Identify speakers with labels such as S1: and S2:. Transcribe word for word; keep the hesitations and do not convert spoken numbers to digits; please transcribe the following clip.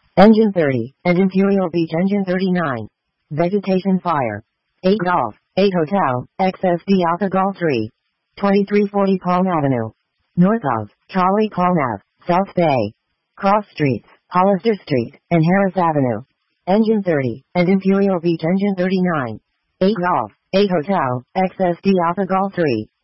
S1: Engine thirty, and Imperial Beach Engine thirty-nine. Vegetation fire. eight Golf, eight Hotel, X S D Alpha Golf three. twenty-three forty Palm Avenue. North of, Charlie Palm Ave, South Bay. Cross Streets, Hollister Street, and Harris Avenue. Engine thirty, and Imperial Beach Engine thirty-nine. eight Golf, eight Hotel, X S D Alpha Golf three.